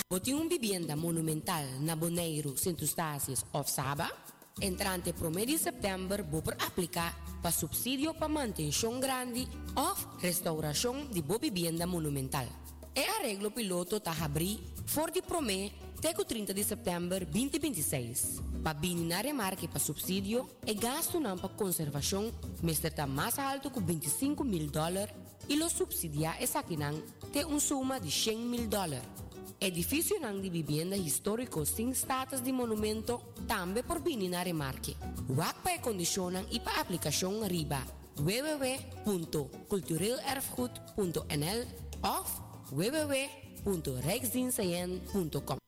Boti un vivienda monumental na Bonaire, Centro Estácios of Saba, entrante pro mês de setembro, vou por aplicar para subsídio para manutenção grande ou restauração de boa vivienda monumental. E arreglo piloto tá abrir for de promê até o 30 de setembro 2026. Para bini na remarque para subsídio e gasto não para conservação, mas está mais alto que $25,000 e o subsidia é saquinang te suma de $100,000. Edifício não de vivienda histórico sem status de monumento também por bini na remarque. Wak pa e condicionan e pa aplicação riba www.culturelerfgoed.nl of www.rijksdienstcn.com.